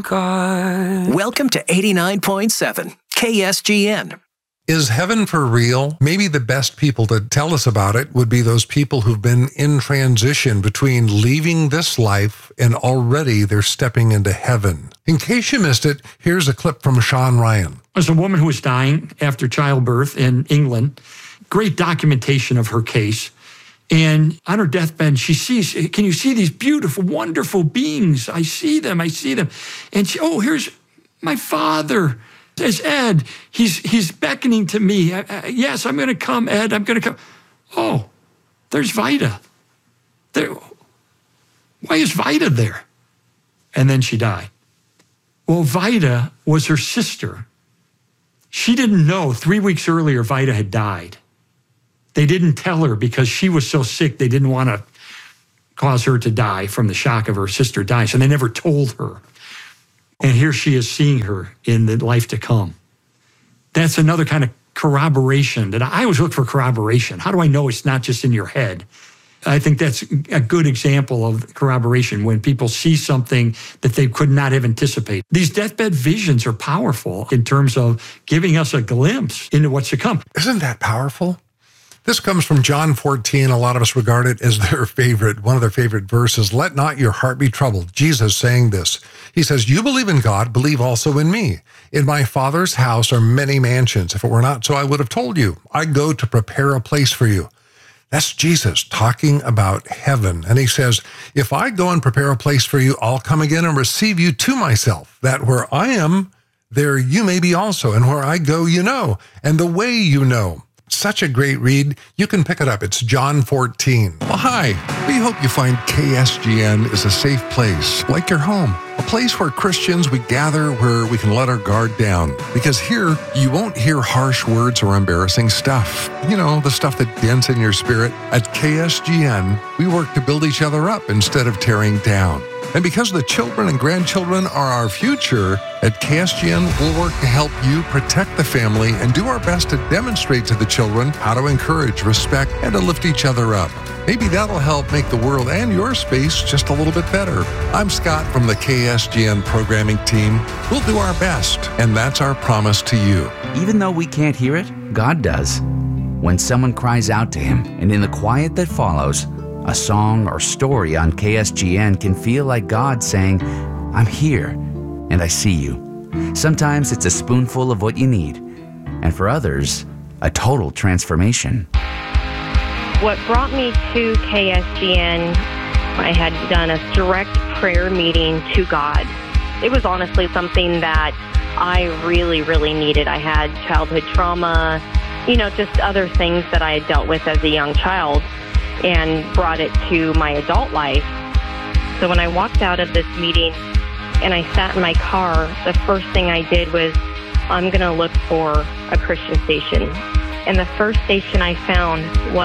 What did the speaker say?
God. Welcome to 89.7 KSGN. Is heaven for real? Maybe the best people to tell us about it would be those people who've been in transition between leaving this life and already they're stepping into heaven. In case you missed it, here's a clip from Sean Ryan. There's a woman who was dying after childbirth in England. Great documentation of her case. And on her deathbed, she sees, can you see these beautiful, wonderful beings? I see them. And here's my father. There's Ed. He's beckoning to me. Yes, I'm going to come, Ed. I'm going to come. Oh, there's Vida. Why is Vida there? And then she died. Well, Vida was her sister. She didn't know 3 weeks earlier Vida had died. They didn't tell her because she was so sick they didn't want to cause her to die from the shock of her sister dying. So they never told her. And here she is seeing her in the life to come. That's another kind of corroboration that I always look for corroboration. How do I know it's not just in your head? I think that's a good example of corroboration when people see something that they could not have anticipated. These deathbed visions are powerful in terms of giving us a glimpse into what's to come. Isn't that powerful? This comes from John 14. A lot of us regard it as one of their favorite verses. Let not your heart be troubled. Jesus saying this. He says, you believe in God, believe also in me. In my Father's house are many mansions. If it were not so, I would have told you. I go to prepare a place for you. That's Jesus talking about heaven. And he says, if I go and prepare a place for you, I'll come again and receive you to myself, that where I am, there you may be also. And where I go, you know, and the way you know. Such a great read. You can pick it up. It's John 14. Well, hi. We hope you find KSGN is a safe place, like your home. A place where Christians, we gather where we can let our guard down. Because here, you won't hear harsh words or embarrassing stuff. You know, the stuff that dents in your spirit. At KSGN, we work to build each other up instead of tearing down. And because the children and grandchildren are our future, at KSGN, we'll work to help you protect the family and do our best to demonstrate to the children how to encourage, respect, and to lift each other up. Maybe that'll help make the world and your space just a little bit better. I'm Scott from the KSGN programming team. We'll do our best, and that's our promise to you. Even though we can't hear it, God does. When someone cries out to Him, and in the quiet that follows, a song or story on KSGN can feel like God saying, I'm here and I see you. Sometimes it's a spoonful of what you need, and for others, a total transformation. What brought me to KSGN, I had done a direct prayer meeting to God. It was honestly something that I really, really needed. I had childhood trauma, just other things that I had dealt with as a young child, and brought it to my adult life. So when I walked out of this meeting and I sat in my car, the first thing I did was, I'm going to look for a Christian station. And the first station I found was